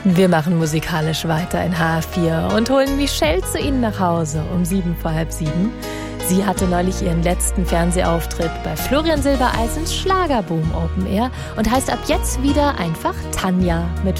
Wir machen musikalisch weiter in HR4 und holen Michelle zu Ihnen nach Hause um 7:45. Sie hatte neulich ihren letzten Fernsehauftritt bei Florian Silbereisens Schlagerboom Open Air und heißt ab jetzt wieder einfach Tanja mit